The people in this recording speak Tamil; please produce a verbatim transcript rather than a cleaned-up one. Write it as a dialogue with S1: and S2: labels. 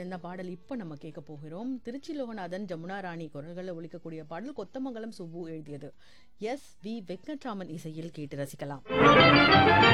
S1: அந்த பாடல் இப்போ நம்ம கேட்க போகிறோம். திருச்சி லோகநாதன், ஜமுனா ராணி குரல்களில் ஒலிக்கக்கூடிய பாடல் கொத்தமங்கலம் சுப்பு எழுதியது. எஸ் வி வெங்கட்ராமன் இசையில் கேட்டு ரசிக்கலாம்.